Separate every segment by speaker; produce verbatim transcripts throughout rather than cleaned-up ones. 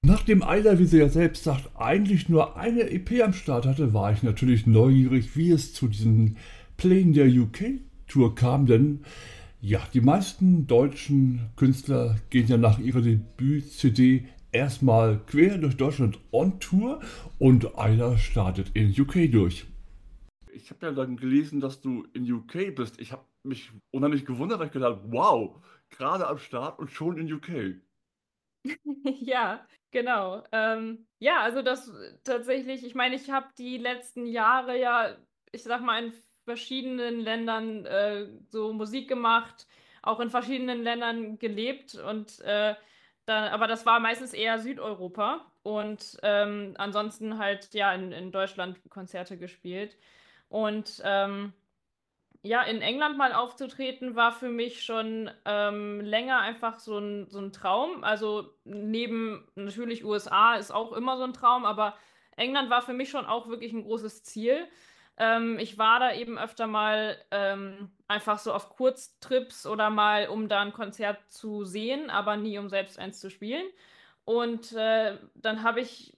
Speaker 1: Nachdem Ayla, wie sie ja selbst sagt, eigentlich nur eine E P am Start hatte, war ich natürlich neugierig, wie es zu diesen Plänen der U K-Tour kam, denn ja, die meisten deutschen Künstler gehen ja nach ihrer Debüt-C D erstmal quer durch Deutschland on Tour und Ayla startet in U K durch. Ich habe ja dann gelesen, dass du in U K bist. Ich habe mich unheimlich gewundert, weil ich gedacht, wow, gerade am Start und schon in U K.
Speaker 2: Ja, genau. Ähm, ja, also das tatsächlich, ich meine, ich habe die letzten Jahre ja, ich sag mal, in verschiedenen Ländern äh, so Musik gemacht, auch in verschiedenen Ländern gelebt und äh, dann, aber das war meistens eher Südeuropa und ähm, ansonsten halt ja in, in Deutschland Konzerte gespielt. Und ähm, ja, in England mal aufzutreten, war für mich schon ähm, länger einfach so ein, so ein Traum. Also neben natürlich U S A ist auch immer so ein Traum, aber England war für mich schon auch wirklich ein großes Ziel. Ähm, ich war da eben öfter mal ähm, einfach so auf Kurztrips oder mal, um da ein Konzert zu sehen, aber nie um selbst eins zu spielen. Und äh, dann habe ich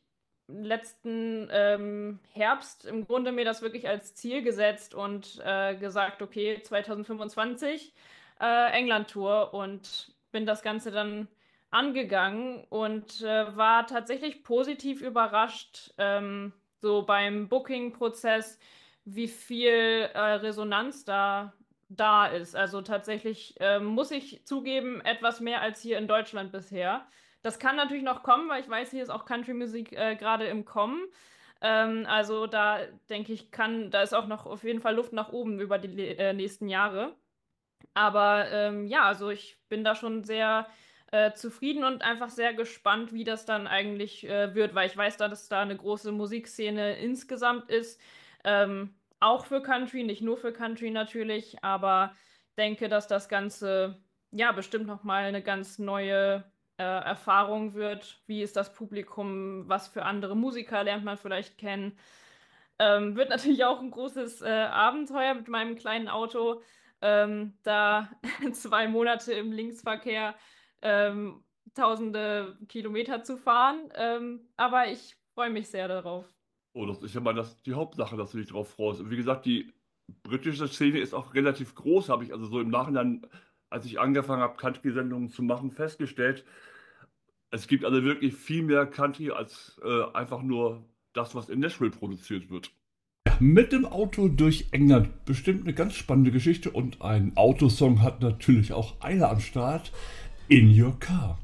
Speaker 2: letzten ähm, Herbst im Grunde mir das wirklich als Ziel gesetzt und äh, gesagt, okay, zwanzig fünfundzwanzig äh, England-Tour und bin das Ganze dann angegangen und äh, war tatsächlich positiv überrascht, ähm, so beim Booking-Prozess, wie viel äh, Resonanz da da ist. Also tatsächlich äh, muss ich zugeben, etwas mehr als hier in Deutschland bisher. Das kann natürlich noch kommen, weil ich weiß, hier ist auch Country-Musik äh, gerade im Kommen. Ähm, also da denke ich, kann, da ist auch noch auf jeden Fall Luft nach oben über die le- äh, nächsten Jahre. Aber ähm, ja, also ich bin da schon sehr äh, zufrieden und einfach sehr gespannt, wie das dann eigentlich äh, wird, weil ich weiß, da, dass da eine große Musikszene insgesamt ist. Ähm, auch für Country, nicht nur für Country natürlich, aber denke, dass das Ganze ja bestimmt nochmal eine ganz neue äh, Erfahrung wird. Wie ist das Publikum? Was für andere Musiker lernt man vielleicht kennen? Ähm, wird natürlich auch ein großes äh, Abenteuer mit meinem kleinen Auto, ähm, da zwei Monate im Linksverkehr ähm, tausende Kilometer zu fahren. Ähm, aber ich freue mich sehr darauf.
Speaker 1: Oh, das ist ja mal das, die Hauptsache, dass du dich drauf freust. Und wie gesagt, die britische Szene ist auch relativ groß, habe ich also so im Nachhinein, als ich angefangen habe, Country-Sendungen zu machen, festgestellt. Es gibt also wirklich viel mehr Country als äh, einfach nur das, was in Nashville produziert wird. Ja, mit dem Auto durch England. Bestimmt eine ganz spannende Geschichte und ein Autosong hat natürlich auch Eile am Start. In Your Car.